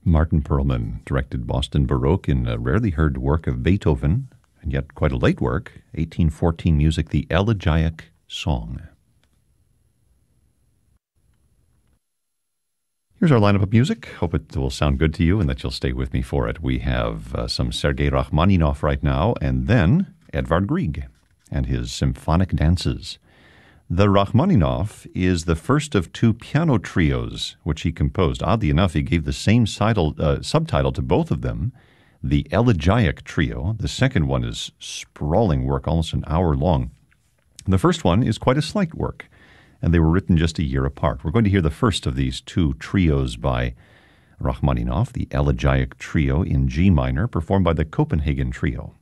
Martin Perlman directed Boston Baroque in a rarely heard work of Beethoven, and yet quite a late work, 1814 music, the Elegiac Song. Here's our lineup of music. Hope it will sound good to you and that you'll stay with me for it. We have some Sergei Rachmaninoff right now, and then Edvard Grieg and his symphonic dances. The Rachmaninoff is the first of two piano trios which he composed. Oddly enough, he gave the same subtitle to both of them, the Elegiac Trio. The second one is sprawling work, almost an hour long. The first one is quite a slight work, and they were written just a year apart. We're going to hear the first of these two trios by Rachmaninoff, the Elegiac Trio in G minor, performed by the Copenhagen Trio.